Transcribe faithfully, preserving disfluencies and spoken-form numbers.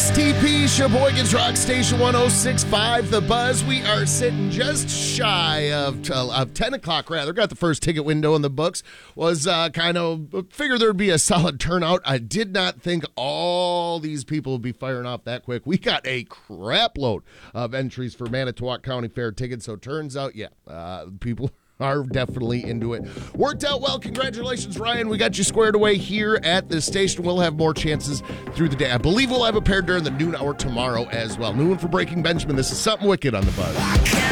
S T P, Sheboygan's Rock Station one oh six point five, The Buzz. We are sitting just shy of, of ten o'clock, rather. Got the first ticket window in the books. Was uh, kind of, figured there'd be a solid turnout. I did not think all these people would be firing off that quick. We got a crap load of entries for Manitowoc County Fair tickets, so turns out, yeah, uh, people are definitely into it. Worked out well. Congratulations, Ryan. We got you squared away here at the station. We'll have more chances through the day. I believe we'll have a pair during the noon hour tomorrow as well. New one for Breaking Benjamin. This is Something Wicked on The Buzz.